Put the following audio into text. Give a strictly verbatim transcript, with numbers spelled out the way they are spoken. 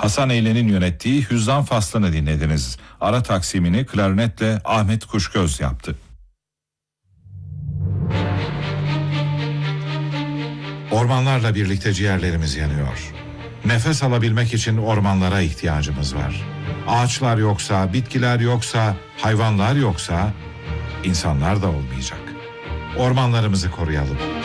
Hasan Eylen'in yönettiği Hüzzam Faslı'nı dinlediniz. Ara taksimini klarnetle Ahmet Kuşgöz yaptı. Ormanlarla birlikte ciğerlerimiz yanıyor. Nefes alabilmek için ormanlara ihtiyacımız var. Ağaçlar yoksa, bitkiler yoksa, hayvanlar yoksa insanlar da olmayacak. Ormanlarımızı koruyalım.